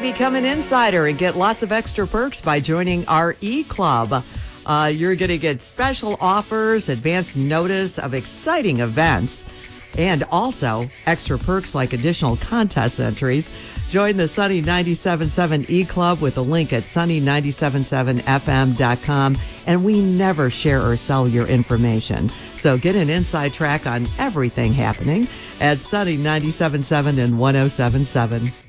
become an insider and get lots of extra perks by joining our e-club. You're going to get special offers, advance notice of exciting events, and also extra perks like additional contest entries. Join the Sunny 97.7 e-club with a link at sunny977fm.com. And we never share or sell your information. So get an inside track on everything happening at Sunny 97.7 and 107.7.